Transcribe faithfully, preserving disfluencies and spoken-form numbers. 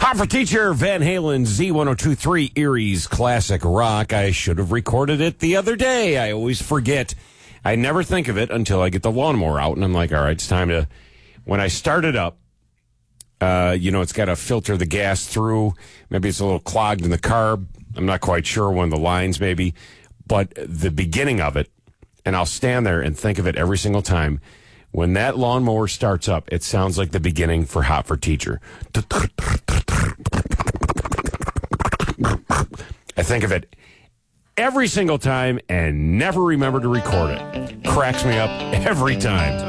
Hot for Teacher, Van Halen, Z ten twenty-three, Erie's Classic Rock. I should have recorded it the other day. I always forget. I never think of it until I get the lawnmower out, and I'm like, all right, it's time to... When I start it up, uh, you know, it's got to filter the gas through. Maybe it's a little clogged in the carb. I'm not quite sure, one of the lines maybe. But the beginning of it, and I'll stand there and think of it every single time. When that lawnmower starts up, it sounds like the beginning for Hot for Teacher. I think of it every single time and never remember to record it. Cracks me up every time.